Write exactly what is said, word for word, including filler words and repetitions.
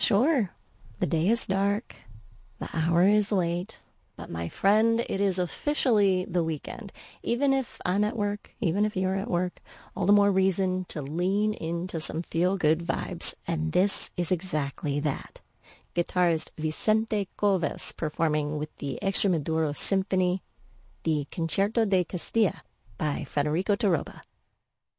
Sure, the day is dark, the hour is late, but my friend, it is officially the weekend. Even if I'm at work, even if you're at work, all the more reason to lean into some feel-good vibes, and this is exactly that. Guitarist Vicente Coves performing with the Extremaduro Symphony, the Concerto de Castilla by Federico Torroba.